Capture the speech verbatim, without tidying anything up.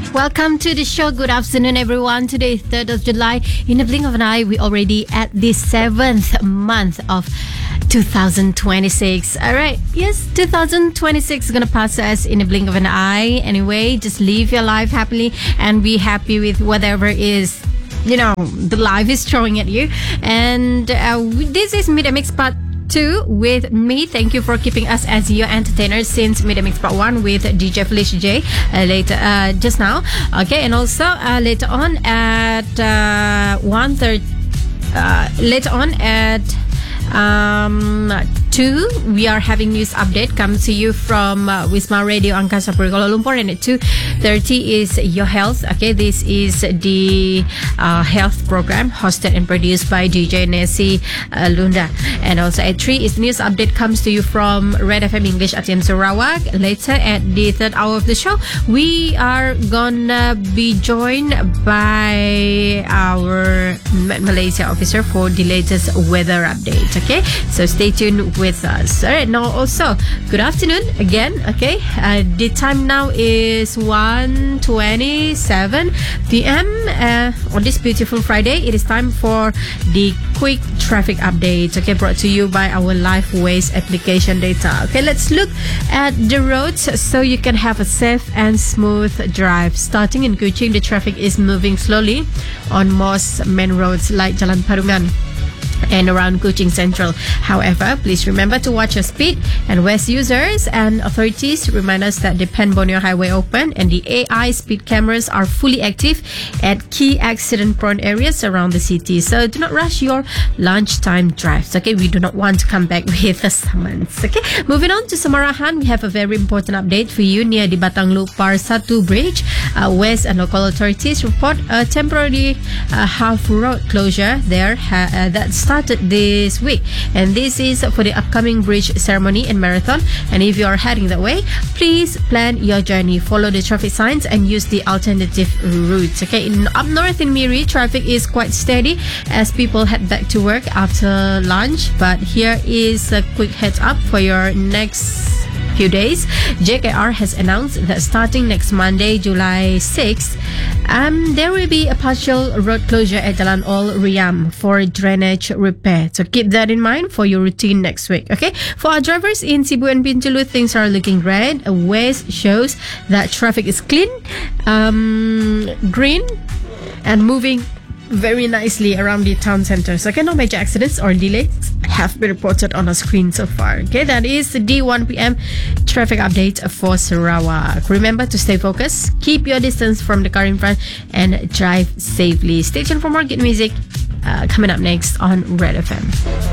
Welcome to the show. Good afternoon, everyone. Today is third of July. In the blink of an eye, we're already at the seventh month of two thousand twenty-six. All right. Yes, two thousand twenty-six is going to pass us in the blink of an eye. Anyway, just live your life happily and be happy with whatever is, you know, the life is throwing at you. And uh, this is Midday Mix Part two with me. Thank you for keeping us as your entertainers since Midday Mix Part one with D J Felicia J uh, later uh, just now. Okay, and also uh, later on at uh, one thirty, uh, later on at um two, we are having news update comes to you from uh, Wisma Radio Angkasa Puri Kuala Lumpur, and at two thirty is Your Health. Okay, this is the uh, health program hosted and produced by D J Nessie uh, Lunda. And also at three is news update comes to you from Red F M English Atian Sarawak. Later at the third hour of the show, we are gonna be joined by our Malaysia officer for the latest weather update. Okay, so stay tuned with us. All right, now also good afternoon again. Okay, uh, the time now is one twenty-seven p.m. Uh, on this beautiful Friday. It is time for the quick traffic update. Okay, brought to you by our LifeWays application data. Okay, let's look at the roads so you can have a safe and smooth drive. Starting in Kuching, the traffic is moving slowly on most main roads like Jalan Parungan and around Kuching Central. However, please remember to watch your speed, and West users and authorities remind us that the Pen Borneo Highway open and the A I speed cameras are fully active at key accident prone areas around the city. So do not rush your lunchtime drives. Okay, we do not want to come back with a summons. Okay, moving on to Samarahan, we have a very important update for you near the Batanglu Par Satu Bridge. Uh, West and local authorities report a temporary uh, half road closure there ha- uh, that started this week, and this is for the upcoming bridge ceremony and marathon. And if you are heading that way, please plan your journey, follow the traffic signs and use the alternative routes. Okay, in up north in Miri, traffic is quite steady as people head back to work after lunch, but here is a quick heads up for your next few days. J K R has announced that starting next Monday, July sixth, um, there will be a partial road closure at Jalan Ol Riam for drainage repair. So keep that in mind for your routine next week. Okay, for our drivers in Cebu and Bintulu, things are looking great. Waze shows that traffic is clean, um, green, and moving very nicely around the town centers. Okay, no major accidents or delays have been reported on our screen so far. Okay, that is the one p.m. traffic update for Sarawak. Remember to stay focused, keep your distance from the car in front, and drive safely. Stay tuned for more good music uh, coming up next on Red F M.